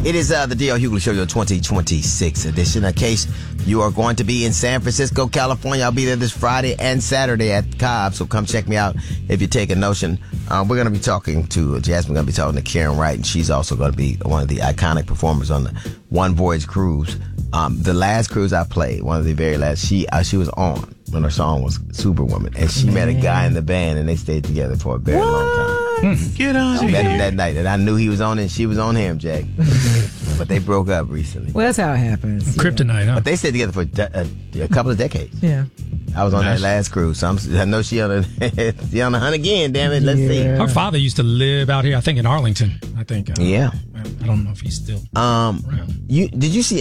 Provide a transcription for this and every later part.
It is the D.L. Hughley Show, your 2026 edition. In case you are going to be in San Francisco, California, I'll be there this Friday and Saturday at Cobb, so come check me out if you take a notion. We're going to be talking to Jasmine, going to be talking to Karen Wright, and she's also going to be one of the iconic performers on the One Voyage cruise. The last cruise I played, one of the very last, she was on when her song was Superwoman, and she met a guy in the band, and they stayed together for a very long time. Get on She met him that night, and I knew he was on it, and she was on him, Jack. But they broke up recently. Well, that's how it happens. Kryptonite, huh? But they stayed together for a couple of decades. Yeah. I was on that last cruise, so I know she on the hunt again. Damn it, let's see. Her father used to live out here, I think, in Arlington. I think. Yeah. I don't know if he's still around. Did you see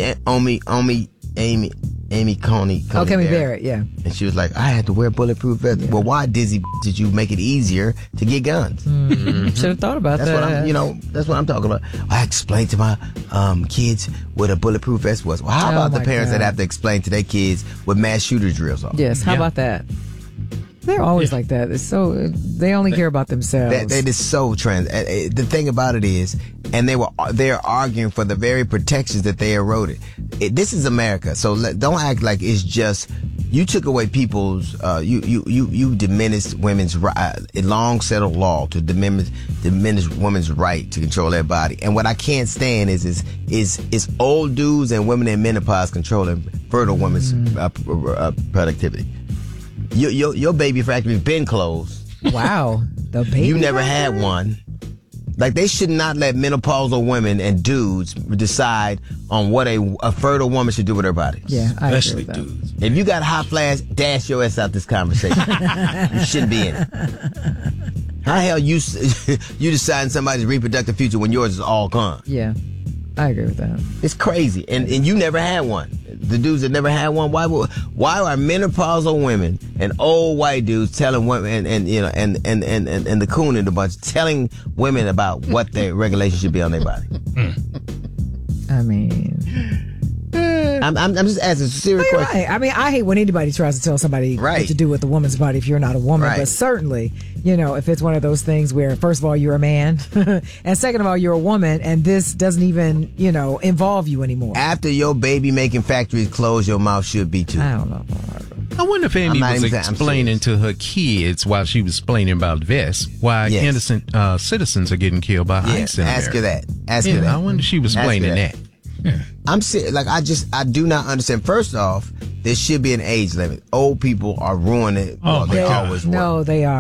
Amy Coney Barrett, yeah. And she was like, I had to wear bulletproof vests. Yeah. Well, why, Dizzy, did you make it easier to get guns? Should have thought about that. That's what I'm talking about. I explained to my kids what a bulletproof vest was. Well, how about the parents that have to explain to their kids what mass shooter drills are? Yes, how about that? They're always like that. It's so they only care about themselves. That is so trans. The thing about it is, and they're arguing for the very protections that they eroded. This is America, so don't act like it's just you took away people's. You diminished women's right. A long settled law to diminish women's right to control their body. And what I can't stand is old dudes and women in menopause controlling fertile women's productivity. Your baby factory's been closed. Wow. The baby You never had one. Like, they should not let menopausal women and dudes decide on what a fertile woman should do with her body. Yeah, I agree especially with that. dudes. If you got hot flash, dash your ass out this conversation. You shouldn't be in it. How the hell you deciding somebody's reproductive future when yours is all gone? Yeah, I agree with that. It's crazy. And you never had one. The dudes that never had one, why are menopausal women and old white dudes telling women and the coon in the bunch telling women about what their regulation should be on their body? I mean, I'm just asking a serious question. right. I mean, I hate when anybody tries to tell somebody what to do with a woman's body if you're not a woman. Right. But certainly, if it's one of those things where, first of all, you're a man, and second of all, you're a woman, and this doesn't even, involve you anymore. After your baby making factories close, your mouth should be too. I don't know. I wonder if Amy was explaining to her kids while she was explaining about vests why innocent citizens are getting killed by ICE. Ask her that. Ask her that. I wonder if she was explaining that. Yeah. I'm serious. Like, I do not understand. First off, there should be an age limit. Old people are ruining it. Oh, they my God. always were. No, they are.